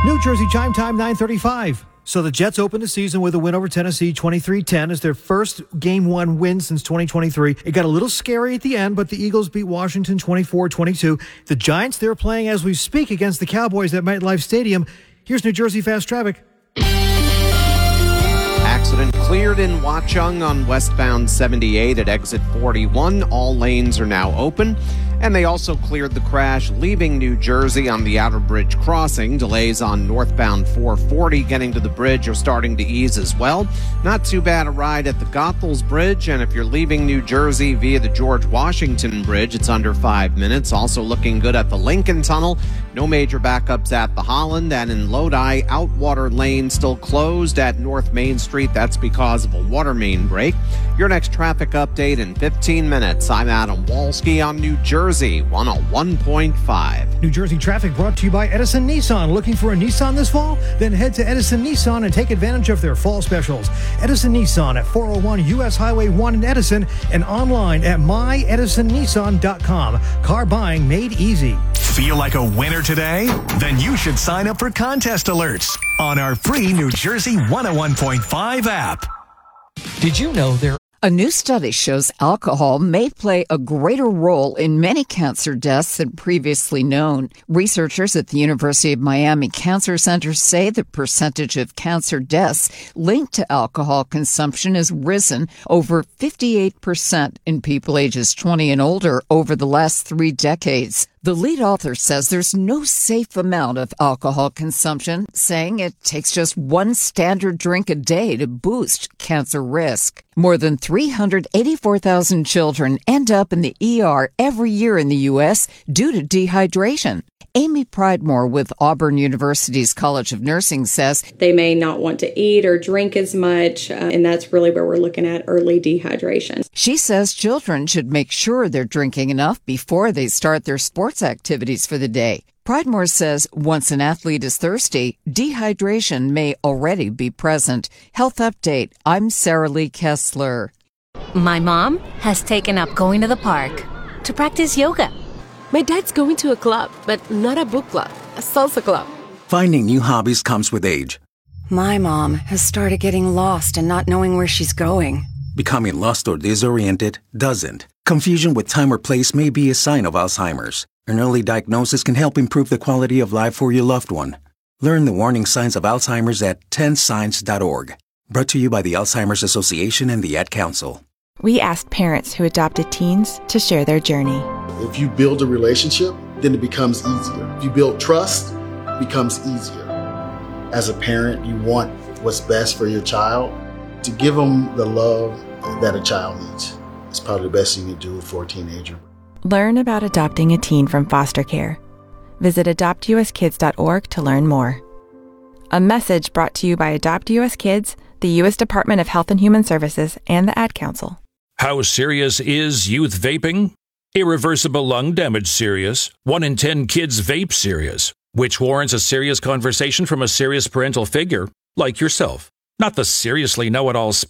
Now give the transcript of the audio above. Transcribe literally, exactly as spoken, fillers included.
New Jersey Chime Time, nine thirty-five. So the Jets opened the season with a win over Tennessee, twenty-three ten. It's their first game one win since twenty twenty-three. It got a little scary at the end, but the Eagles beat Washington twenty-four twenty-two. The Giants, they're playing as we speak against the Cowboys at MetLife Stadium. Here's New Jersey Fast Traffic. Accident cleared in Watchung on westbound seventy-eight at exit forty-one. All lanes are now open. And they also cleared the crash leaving New Jersey on the Outer Bridge crossing. Delays on northbound four forty getting to the bridge are starting to ease as well. Not too bad a ride at the Goethals Bridge. And if you're leaving New Jersey via the George Washington Bridge, it's under five minutes. Also looking good at the Lincoln Tunnel. No major backups at the Holland. And in Lodi, Outwater Lane still closed at North Main Street. That's because of a water main break. Your next traffic update in fifteen minutes. I'm Adam Walski on New Jersey one oh one point five. New Jersey traffic brought to you by Edison Nissan. Looking for a Nissan this fall? Then head to Edison Nissan and take advantage of their fall specials. Edison Nissan at four oh one U S Highway one in Edison and online at my edison nissan dot com. Car buying made easy. Feel like a winner today? Then you should sign up for contest alerts on our free New Jersey one oh one point five app. Did you know there A new study shows alcohol may play a greater role in many cancer deaths than previously known. Researchers at the University of Miami Cancer Center say the percentage of cancer deaths linked to alcohol consumption has risen over fifty-eight percent in people ages twenty and older over the last three decades. The lead author says there's no safe amount of alcohol consumption, saying it takes just one standard drink a day to boost cancer risk. More than three hundred eighty-four thousand children end up in the E R every year in the U S due to dehydration. Amy Pridemore with Auburn University's College of Nursing says they may not want to eat or drink as much, uh, and that's really where we're looking at early dehydration. She says children should make sure they're drinking enough before they start their sports activities for the day. Pridemore says once an athlete is thirsty, dehydration may already be present. Health Update, I'm Sarah Lee Kessler. My mom has taken up going to the park to practice yoga. My dad's going to a club, but not a book club, a salsa club. Finding new hobbies comes with age. My mom has started getting lost and not knowing where she's going. Becoming lost or disoriented doesn't. Confusion with time or place may be a sign of Alzheimer's. An early diagnosis can help improve the quality of life for your loved one. Learn the warning signs of Alzheimer's at ten signs dot org. Brought to you by the Alzheimer's Association and the Ad Council. We asked parents who adopted teens to share their journey. If you build a relationship, then it becomes easier. If you build trust, it becomes easier. As a parent, you want what's best for your child. To give them the love that a child needs. It's probably the best thing you can do for a teenager. Learn about adopting a teen from foster care. Visit adopt u s kids dot org to learn more. A message brought to you by Adopt U S Kids, the U S Department of Health and Human Services, and the Ad Council. How serious is youth vaping? Irreversible lung damage serious. One in ten kids vape serious, which warrants a serious conversation from a serious parental figure like yourself. Not the seriously know-it-all